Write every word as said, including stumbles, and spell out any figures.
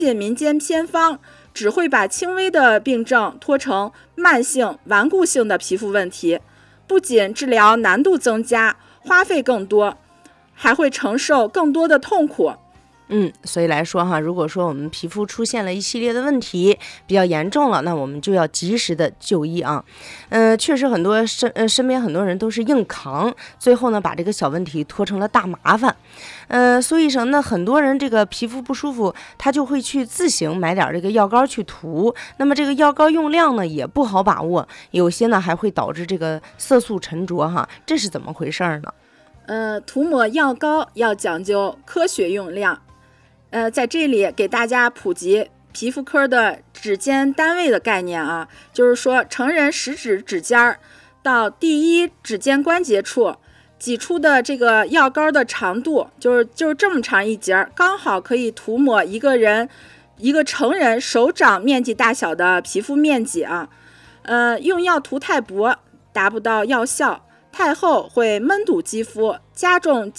民间偏方只会把轻微的病症拖成慢性顽固性的皮肤问题，不仅治疗难度增加，花费更多，还会承受更多的痛苦。 嗯，所以来说哈，如果说我们皮肤出现了一系列的问题比较严重了，那我们就要及时的就医啊。呃，确实很多身呃身边很多人都是硬扛，最后呢把这个小问题拖成了大麻烦。呃，所以说呢，很多人这个皮肤不舒服，他就会去自行买点这个药膏去涂。那么这个药膏用量呢也不好把握，有些呢还会导致这个色素沉着哈，这是怎么回事呢？ 呃，涂抹药膏要讲究科学用量。呃，在这里给大家普及皮肤科的指尖单位的概念啊，就是说成人食指指尖到第一指尖关节处挤出的这个药膏的长度，就是就是这么长一截，刚好可以涂抹一个人一个成人手掌面积大小的皮肤面积啊。呃，用药涂太薄达不到药效，太厚会闷堵肌肤，加重